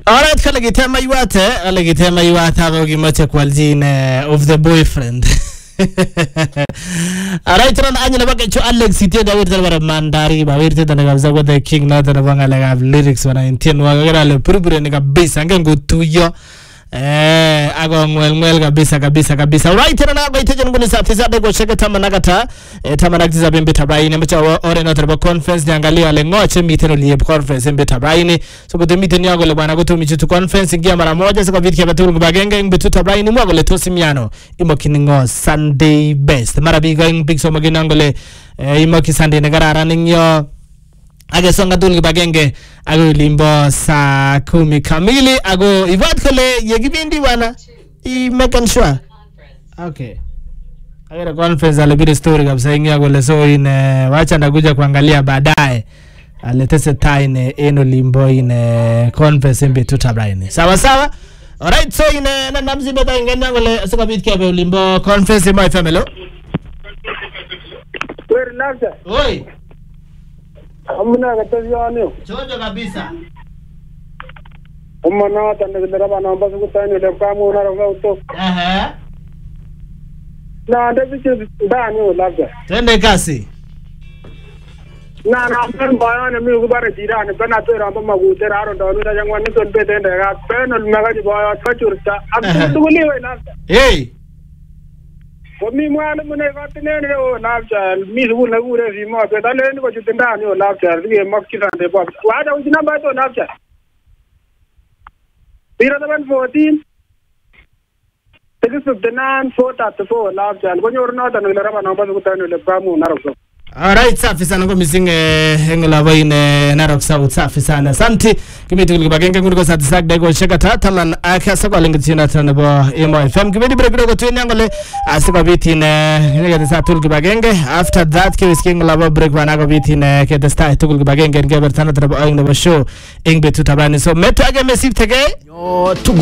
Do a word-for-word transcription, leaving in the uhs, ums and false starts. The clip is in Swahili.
Alright, kala gitema iwate, kala gitema iwate ako gimache kwaljin of the boyfriend. Alright, ran anya na baka cho Alex ite da wirte bara mandari ba wirte da ngabza go the king na da banga la lyrics wana intien wa gara le purpure ni kabisa ngengo tuyo. Eh, ago ngwel ngwel kabisa kabisa kabisa. Right, na ba ite jenguni sa tisa bego sheke tamanagata eh, tamanagtiza bembe tabaini mcha ore na terba conference niangalia le ngoche miteno liye conference mbe tabaini so ko miteno yago le bana goto michitu conference ngia mara moja siko vitike batulu bagenge mbe tabaini mwago le tosimiano imo kiningo Sunday best mara biga big so maginango le eh, imo ki Sunday negara ningyo age songa dulu bagenge ago limbo saa kumi kamili ago ivat kole yegibindi wana I making sure okay agera conference alibidi story kabisa ingia kole so in uh, wacha ndakuja kuangalia baadaye aletese taine eno limbo in uh, conference mbe tutabraini sawa sawa. Alright, so in uh, na namzi beta ingenya kole sika bitke be limbo conference my family where lafta oi amuna gataziyani chojo kabisa umana tanegera bana mbazo kutani le kamu na roga to ehe na ndabiche ndani lafta twende kasi na na mbana mi kubara jirani bana to ramba magutera aro ndo nda jangwa ni to bete ndega penal magaji boya tachurta abduli we lafta hey Komi mwana mune katene o lafta mi zugu na gure si mo to dale ni ko jutenda ni o lafta dige makira de bo wada ujina ba to lafta zero seven fourteen six fifty-nine four thirty-four lafta ko nyorna ta no raba na ba ko tano le pamu na roso. Alright, safi sana kwa misinge hengula waine Narok South safi sana. Santi kimiti kulikuwa bagenge nguriko sati sak dego sheka tata man akasa kwa lingi tina tana bo Imo F M. Kimiti break dego tuwe nyangole asiko biti ne ngegete sa tulki bagenge. After that kiwisi ngula wa break wanako biti ne kete sta tulki bagenge ngeber tana tana bo oing na bo show ingbe tutabani. So metu age mesif tege. Yo, tugu